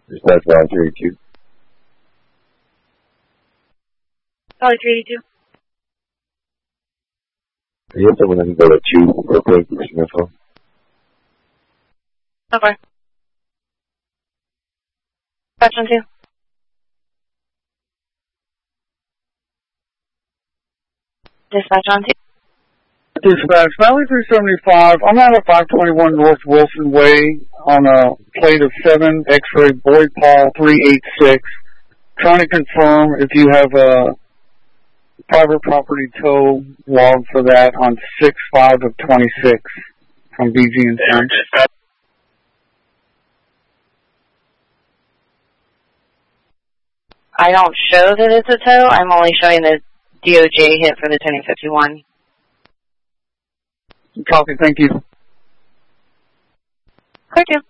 Dispatch Valley 382. Valley 382. You have someone that can go to 2 real quick for some info. Okay. Dispatch on 2. Dispatch on 2. Dispatch, Valley 375. I'm at a 521 North Wilson Way on a plate of 7 X-ray Boyd Paul 386. Trying to confirm if you have a private property tow log for that on 6/5 of 26 from BG Insurance. I don't show that it's a tow. I'm only showing the DOJ hit for the 2051. Copy, thank you. Clear 2.